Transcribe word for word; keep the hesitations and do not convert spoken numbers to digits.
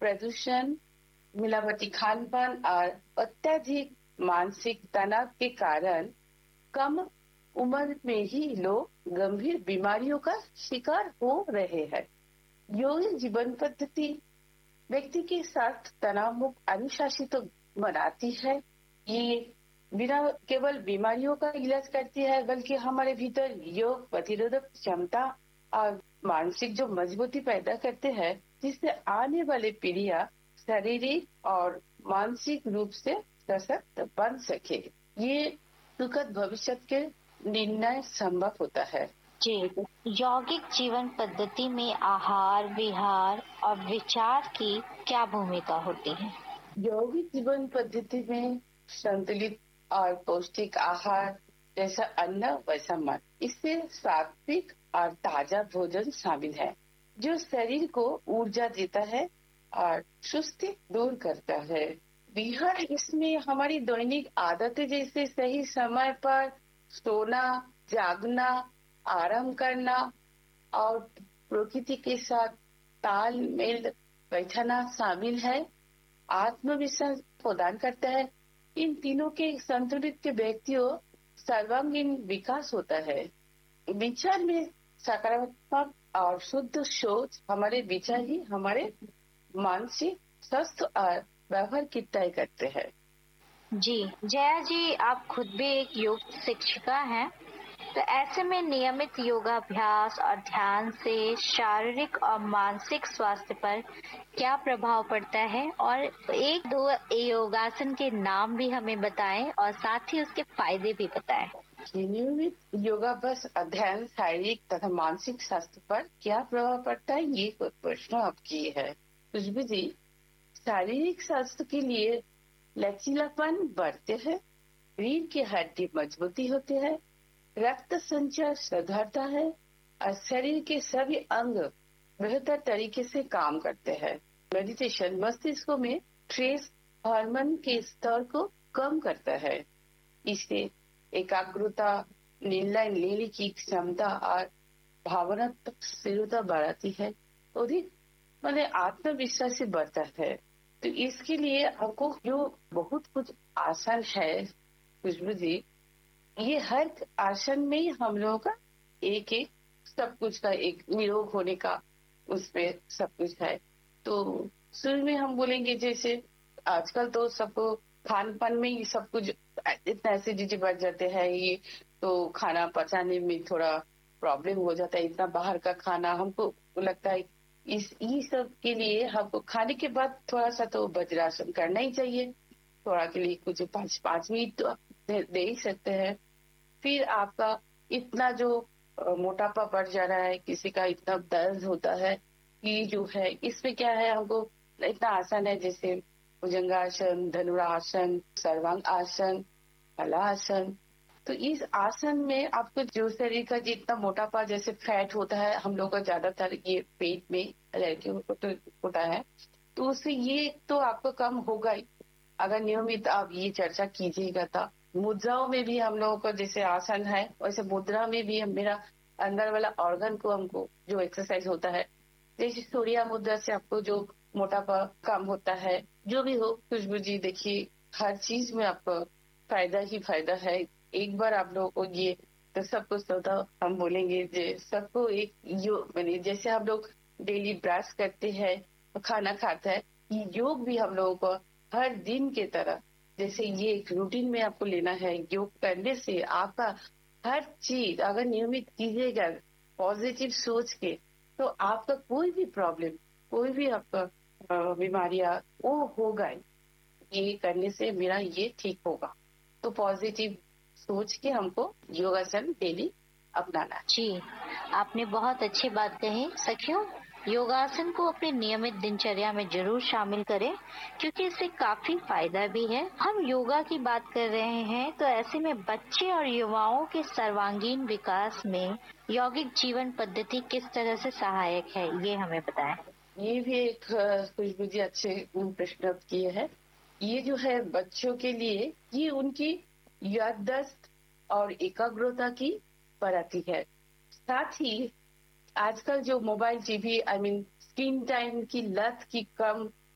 प्रदूषण, मिलावटी खान पान और अत्यधिक मानसिक तनाव के कारण कम उम्र में ही लोग गंभीर बीमारियों का शिकार हो रहे हैं। योगिक जीवन पद्धति व्यक्ति के साथ तनाव मुक्त अनुशासित बनाती है। ये बिना केवल बीमारियों का इलाज करती है, बल्कि हमारे भीतर योग प्रतिरोधक क्षमता और मानसिक जो मजबूती पैदा करते हैं, जिससे आने वाले पीढ़ियां शारीरिक और मानसिक रूप से सशक्त बन सके। ये सुखद भविष्य के निर्णय संभव होता है। जी, यौगिक जीवन पद्धति में आहार, विहार और विचार की क्या भूमिका होती है? यौगिक जीवन पद्धति में संतुलित और पौष्टिक आहार जैसा अन्न वैसा मन, इससे सात्विक और ताजा भोजन शामिल है, जो शरीर को ऊर्जा देता है और सुस्ती दूर करता है। विहार इसमें हमारी दैनिक आदतें जैसे सही समय पर सोना, जागना, आराम करना और प्रकृति के साथ तालमेल बैठना शामिल है। आत्मविश्वास प्रदान करता है। इन तीनों के संतुलित के व्यक्तियों सर्वांगीण विकास होता है। विचार में सकारात्मक और शुद्ध सोच, हमारे विचार ही हमारे मानसिक स्वास्थ्य और व्यवहार की तय करते हैं। जी, जया जी, आप खुद भी एक योग शिक्षिका हैं, तो ऐसे में नियमित योगाभ्यास और ध्यान से शारीरिक और मानसिक स्वास्थ्य पर क्या प्रभाव पड़ता है, और एक दो योगासन के नाम भी हमें बताएं और साथ ही उसके फायदे भी बताएं। नियमित योगाभ्यास अध्ययन शारीरिक तथा मानसिक स्वास्थ्य पर क्या प्रभाव पड़ता है, ये प्रश्न आपकी है। खुशबू जी, शारीरिक स्वास्थ्य के लिए लचीलापन बढ़ते हैं, रीढ़ की हड्डी मजबूती होती है, रक्त संचार सुधरता है और शरीर के सभी अंग बेहतर तरीके से काम करते हैं। मेडिटेशन मस्तिष्क में स्ट्रेस हार्मोन के स्तर को कम करता है। इससे एकाग्रता, निर्णय लेने की क्षमता और भावनात्मक स्थिरता बढ़ाती है। अधिक मतलब आत्मविश्वास से बढ़ता है। तो इसके लिए आपको जो बहुत कुछ आसन है खुशबू जी, ये हर आसन में ही हम लोगों का एक एक सब कुछ का एक निरोग होने का उसमें सब कुछ है। तो शुरू में हम बोलेंगे, जैसे आजकल तो सबको खान पान में ही सब कुछ इतना एसिडिटी बढ़ जाते हैं, ये तो खाना पचाने में थोड़ा प्रॉब्लम हो जाता है। इतना बाहर का खाना हमको लगता है, इस ये सब के लिए हमको खाने के बाद थोड़ा सा तो वज्रासन करना ही चाहिए। थोड़ा के लिए कुछ पाँच पाँच मिनट तो दे, दे ही सकते हैं। फिर आपका इतना जो मोटापा बढ़ जा रहा है, किसी का इतना दर्द होता है, ये जो है इसमें क्या है, हमको इतना आसान है, जैसे भुजंगासन, धनुरासन, सर्वांग आसन, हलासन। तो इस आसन में आपको जो शरीर का जितना मोटापा जैसे फैट होता है, हम लोग का ज्यादातर ये पेट में लड़कियों को तो होता है, तो उससे ये तो आपको कम होगा ही अगर नियमित आप ये चर्चा कीजिएगा। था मुद्राओं में भी हम लोगों को जैसे आसन है, वैसे मुद्रा में भी हम मेरा अंदर वाला ऑर्गन को हमको जो एक्सरसाइज होता है, जैसे सूर्या मुद्रा से आपको जो मोटापा कम होता है। जो भी हो खुशबू जी, देखिए हर चीज में आपको फायदा ही फायदा है। एक बार आप लोगों को ये तो सब कुछ तो हम बोलेंगे सबको एक योग, मैंने जैसे हम लोग डेली ब्रश करते हैं, खाना खाता है, ये योग भी हम लोगों को हर दिन के तरह जैसे ये एक रूटीन में आपको लेना है। योग करने से आपका हर चीज अगर नियमित कीजिएगा पॉजिटिव सोच के, तो आपका कोई भी प्रॉब्लम, कोई भी आपका बीमारियां वो होगा, ये करने से मेरा ये ठीक होगा। तो पॉजिटिव सोच के हमको योगासन डेली अपनाना है। जी, आपने बहुत अच्छी बात कही। सखियों, योगासन को अपनी नियमित दिनचर्या में जरूर शामिल करें, क्योंकि इससे काफी फायदा भी है। हम योगा की बात कर रहे हैं, तो ऐसे में बच्चे और युवाओं के सर्वांगीण विकास में यौगिक जीवन पद्धति किस तरह से सहायक है, ये हमें बताएं। ये भी एक खुशबू जी अच्छे प्रश्न किए हैं। ये जो है बच्चों के लिए, ये उनकी याददाश्त और एकाग्रता की बढ़ाती है। साथ ही आजकल जो mobile, TV, I mean screen time की लत की कम